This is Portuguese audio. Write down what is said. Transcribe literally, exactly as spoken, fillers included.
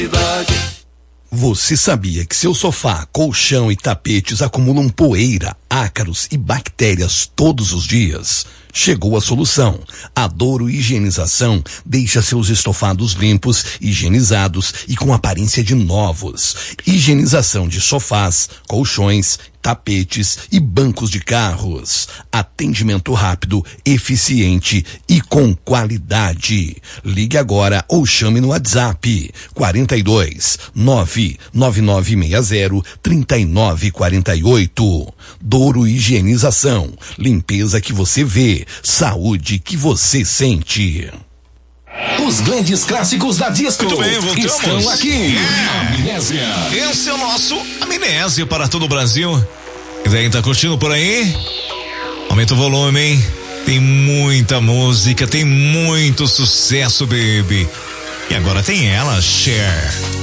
Você sabia que seu sofá, colchão e tapetes acumulam poeira, ácaros e bactérias todos os dias? Chegou a solução. A Douro Higienização deixa seus estofados limpos, higienizados e com aparência de novos. Higienização de sofás, colchões, tapetes e bancos de carros. Atendimento rápido, eficiente e com qualidade. Ligue agora ou chame no WhatsApp quarenta e dois, nove nove nove seis zero, três nove quatro oito. Douro Higienização. Limpeza que você vê, saúde que você sente. Os grandes clássicos da disco. Muito bem, voltamos. Estão aqui. Yeah. Amnésia. Esse é o nosso Amnésia para todo o Brasil. E daí, tá curtindo por aí? Aumenta o volume, hein? Tem muita música, tem muito sucesso, baby. E agora tem ela, Cher.